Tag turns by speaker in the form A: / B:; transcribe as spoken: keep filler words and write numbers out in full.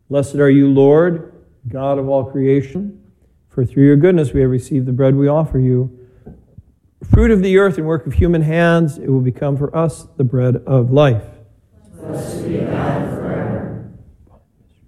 A: Blessed are you, Lord, God of all creation, for through your goodness we have received the bread we offer you. Fruit of the earth and work of human hands, it will become for us the bread of life.
B: Blessed be God